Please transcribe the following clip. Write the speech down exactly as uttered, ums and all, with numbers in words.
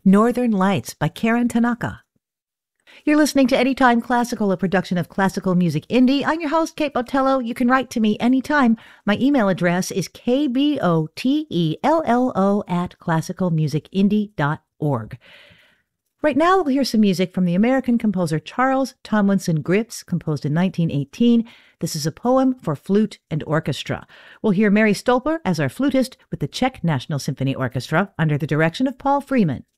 Northern Lights by Karen Tanaka. You're listening to Anytime Classical, a production of Classical Music Indie. I'm your host, Kate Botello. You can write to me anytime. My email address is k b o t e l l o at classical music indie dot org. Right now, we'll hear some music from the American composer Charles Tomlinson Gritz, composed in nineteen eighteen. This is a poem for flute and orchestra. We'll hear Mary Stolper as our flutist with the Czech National Symphony Orchestra under the direction of Paul Freeman.